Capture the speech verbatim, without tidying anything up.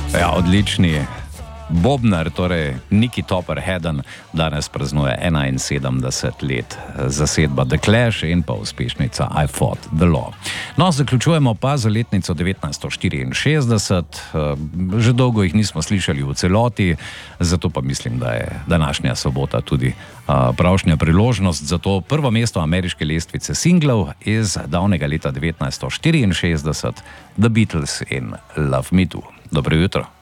Ja, odlični bobnar, torej Nicky Topper-Hedden, danes praznuje enainsedemdeset let, zasedba The Clash in pa uspešnica I Fought the Law. No, zaključujemo pa za letnico devetnajststo štiriinšestdeset. Že dolgo jih nismo slišali v celoti, zato pa mislim, da je današnja sobota tudi pravšnja priložnost za to prvo mesto ameriške lestvice singlov iz davnega leta devetnajststo štiriinšestdeset, The Beatles in Love Me Do. Dobro jutro.